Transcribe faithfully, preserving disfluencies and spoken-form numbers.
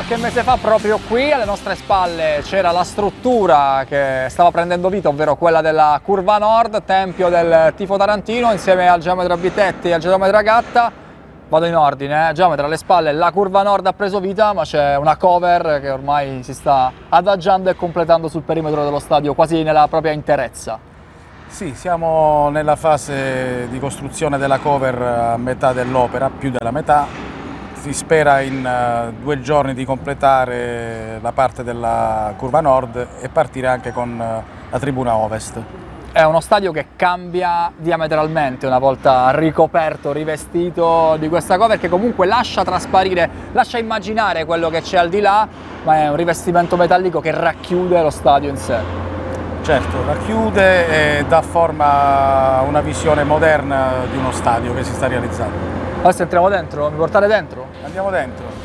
qualche mese fa proprio qui alle nostre spalle c'era la struttura che stava prendendo vita, ovvero quella della Curva Nord, tempio del tifo tarantino, insieme al geometra Bitetti e al geometra Gatta. Vado in ordine, eh? Geometra alle spalle, la Curva Nord ha preso vita, ma c'è una cover che ormai si sta adagiando e completando sul perimetro dello stadio, quasi nella propria interezza. Sì, siamo nella fase di costruzione della cover a metà dell'opera, più della metà. Si spera in uh, due giorni di completare la parte della Curva Nord e partire anche con uh, la tribuna Ovest. È uno stadio che cambia diametralmente una volta ricoperto, rivestito di questa cover, che comunque lascia trasparire, lascia immaginare quello che c'è al di là, ma è un rivestimento metallico che racchiude lo stadio in sé. Certo, racchiude e dà forma a una visione moderna di uno stadio che si sta realizzando. Adesso entriamo dentro? Mi portate dentro? Andiamo dentro.